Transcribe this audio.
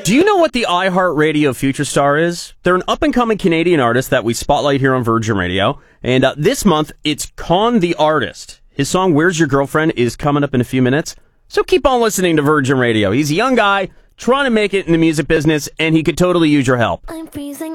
Do you know what the iHeartRadio Future Star is? They're an up-and-coming Canadian artist that we spotlight here on Virgin Radio. And this month, it's Con the Artist. His song, Where's Your Girlfriend, is coming up in a few minutes. So keep on listening to Virgin Radio. He's a young guy trying to make it in the music business, and he could totally use your help. I'm freezing